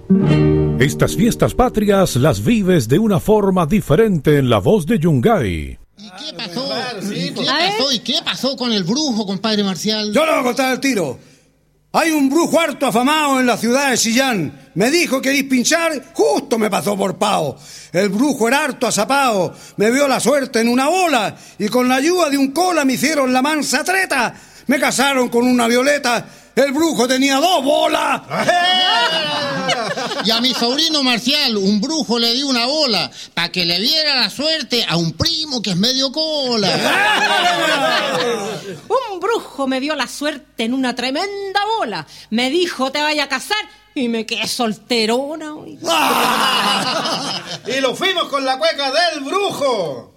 Estas fiestas patrias las vives de una forma diferente en la voz de Yungay. ¿Y qué pasó? ¿Y qué pasó con el brujo, compadre Marcial? Yo le voy a contar el tiro. Hay un brujo harto afamado en la ciudad de Chillán. Me dijo que pinchar, justo me pasó por pao. El brujo era harto azapao. Me vio la suerte en una bola y con la ayuda de un cola me hicieron la mansa treta. Me casaron con una violeta. El brujo tenía 2 bolas. Y a mi sobrino Marcial, un brujo le dio una bola para que le diera la suerte a un primo que es medio cola. Un brujo me dio la suerte en una tremenda bola. Me dijo, te vaya a casar, y me quedé solterona. Y lo fuimos con la cueca del brujo.